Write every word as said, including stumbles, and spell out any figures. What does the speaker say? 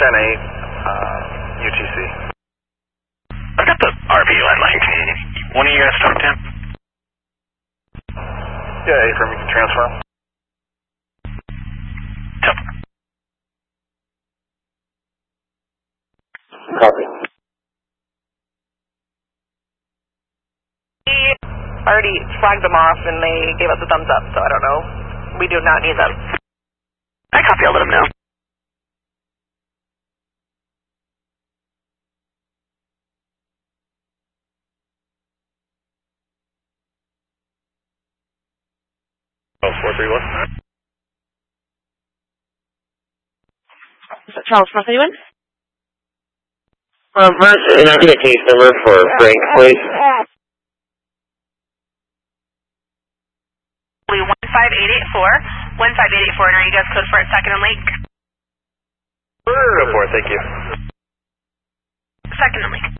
ten eight, uh, U T C. I've got the R V landline. Can one of you guys talk to him? Yeah, A-frame, you can transfer him. Copy. We already flagged them off and they gave us a thumbs up, so I don't know. We do not need them. I copy, I'll let him know. Oh, four three one. Is that Charles four three one? Um, Mark, and I get a case number for Frank, please. one five eight eight four. one five eight eight four, and are you guys code for it, Second and Lake? Go for it, thank you. Second and Lake.